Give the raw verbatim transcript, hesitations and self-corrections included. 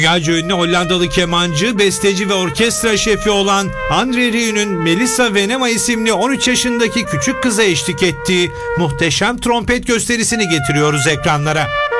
Dünyaca ünlü Hollandalı kemancı, besteci ve orkestra şefi olan André Rieu'nun Melissa Venema isimli on üç yaşındaki küçük kıza eşlik ettiği muhteşem trompet gösterisini getiriyoruz ekranlara.